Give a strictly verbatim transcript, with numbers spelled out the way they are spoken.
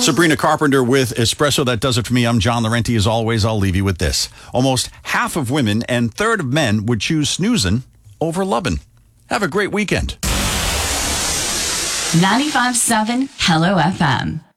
Sabrina Carpenter with Espresso. That does it for me. I'm John Laurenti. As always, I'll leave you with this. Almost half of women and third of men would choose snoozing over loving. Have a great weekend. ninety-five point seven Hello F M.